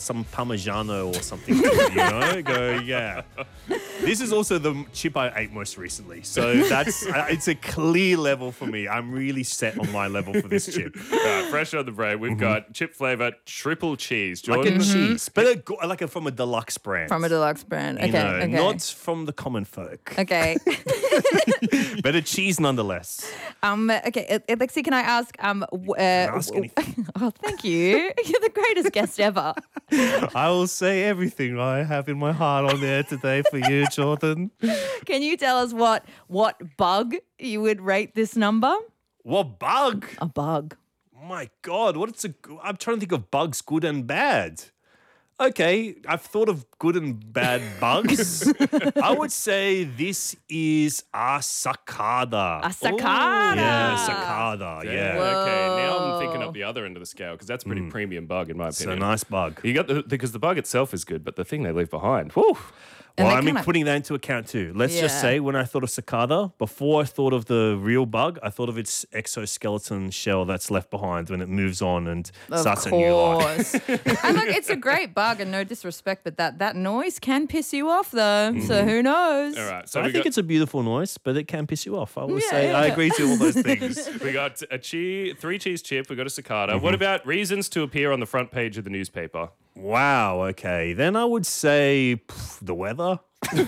some Parmigiano or something. You know, go yeah. This is also the chip I ate most recently, so that's it's a clear level for me. I'm really set on my level for this chip. Fresh on the brain, we've got chip flavor triple cheese. Jordan, Like a cheese, but from a deluxe brand. From a deluxe brand. Okay, You know, okay. not from the common folk. Okay. But a cheese nonetheless. Okay, Lexi, can I ask? Ask anything. Oh, thank you. You're the greatest guest ever. I will say everything I have in my heart on there today for you, Jordan. Can you tell us what bug you would rate this number? What bug? A bug. My God, I'm trying to think of bugs, good and bad. Okay, I've thought of good and bad bugs. I would say this is a cicada. A cicada. Yeah, cicada. Yeah. Okay, now I'm thinking up the other end of the scale because that's a pretty premium bug in my It's a opinion. nice bug. You got because the bug itself is good, but the thing they leave behind. Whew. And Well, they I mean, kinda- putting that into account too. Let's just Yeah. say when I thought of cicada, before I thought of the real bug, I thought of its exoskeleton shell that's left behind when it moves on and starts a new life. And look, it's a great bug, and no disrespect, but that noise can piss you off, though. So who knows? All right, so I we think got, it's a beautiful noise, but it can piss you off. I will Yeah, say I yeah. agree to all those things. we got a three cheese chip. We got a cicada. What about reasons to appear on the front page of the newspaper? Wow, okay. Then I would say the weather.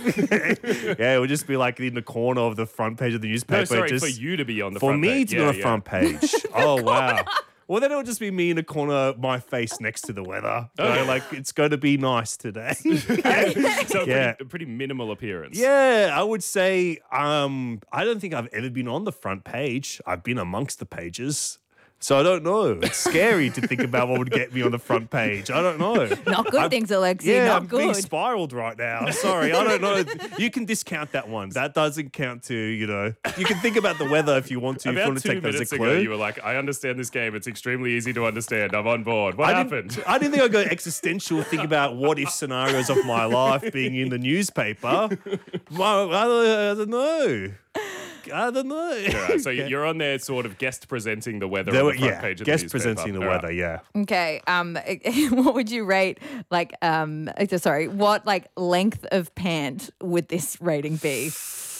Yeah, it would just be like in the corner of the front page of the newspaper. No, sorry, just, for you to be on the for front me page. to be on the front page. Oh, wow. Well, then it would just be me in the corner, my face next to the weather. So, like, it's going to be nice today. So Yeah. a pretty minimal appearance. Yeah, I would say I don't think I've ever been on the front page. I've been amongst the pages. So I don't know. It's scary to think about what would get me on the front page. I don't know. Not good things, Alexi. Yeah, not I'm being good. spiraled right now. Sorry, I don't know. You can discount that one. That doesn't count to, you know. You can think about the weather if you want to. If you About want to 2 take that as a minutes ago, clue. you were like, I understand this game. It's extremely easy to understand. I'm on board. What happened? I didn't think I'd go existential, think about what if scenarios of my life being in the newspaper. Well, I don't know. I don't know. All right, so you're on there sort of guest presenting the weather There on were- the front yeah, page of guest the newspaper. presenting the All right. weather, yeah. Okay. What would you rate? Like, sorry. What like length of pant would this rating be?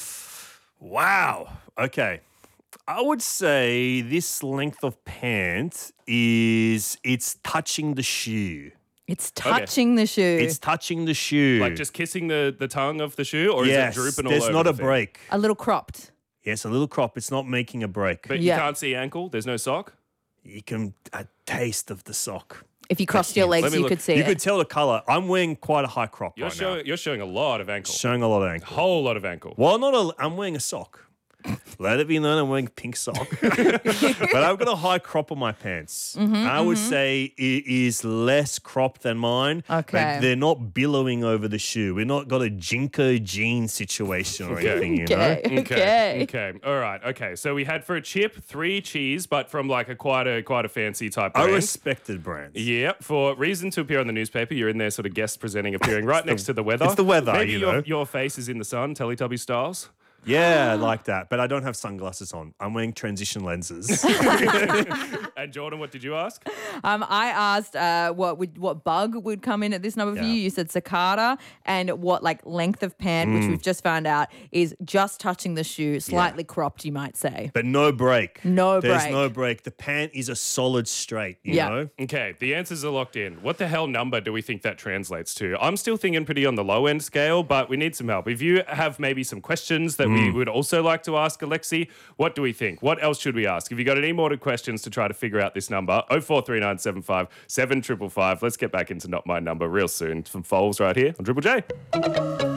Wow. Okay. I would say this length of pant it's touching the shoe. It's touching the shoe. It's touching the shoe. Like just kissing the tongue of the shoe, or yes, is it drooping all there's over not the a thing? break. a little cropped. Yes, a little crop. It's not making a break. But Yeah. you can't see ankle. There's no sock. You can a taste of the sock. If you crossed your legs, Let me you look. could see You it. could tell the color. I'm wearing quite a high crop You're right now. showing you're showing a lot of ankle. Showing a lot of ankle. Whole lot of ankle. Well, I'm wearing a sock. Let it be known I'm wearing a pink sock. But I've got a high crop on my pants. I would say it is less cropped than mine. Okay. But they're not billowing over the shoe. We're not got a Jinko jean situation or anything, you know? Okay. Okay. All right. Okay. So we had for a chip 3 cheese, but from like a quite a fancy type A brand. respected brand. Yep. For reason to appear on the newspaper, you're in there sort of guest presenting, appearing right next to the weather. it's the weather, Maybe you know. your face is in the sun, Teletubby styles. Yeah, I like that. But I don't have sunglasses on. I'm wearing transition lenses. And Jordan, what did you ask? I asked what bug would come in at this number for Yeah. you. You said cicada, and what like length of pant, which we've just found out is just touching the shoe, slightly cropped, you might say. But no break. No There's break. no break. The pant is a solid straight, you Yeah. know? Okay, the answers are locked in. What the hell number do we think that translates to? I'm still thinking pretty on the low end scale, but we need some help. If you have maybe some questions that we would also like to ask Alexi, what do we think? What else should we ask? If you got any more questions to try to figure out this number, 043975 7555. Let's get back into Not My Number real soon from Foles right here on Triple J.